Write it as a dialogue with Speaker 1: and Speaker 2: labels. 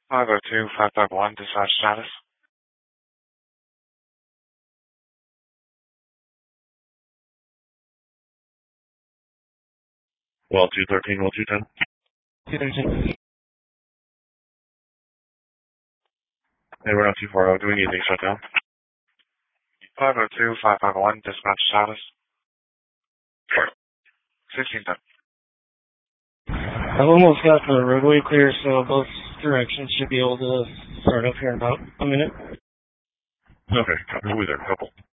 Speaker 1: 502-551, dispatch status. Well, 213, well, 210.
Speaker 2: 213.
Speaker 1: Hey, we're not too far out. Do we need to shut down? 502-551, dispatch status. 1610.
Speaker 2: I've almost got the roadway clear, so both directions should be able to start up here in about a minute.
Speaker 1: Okay, copy. We'll be there. Couple.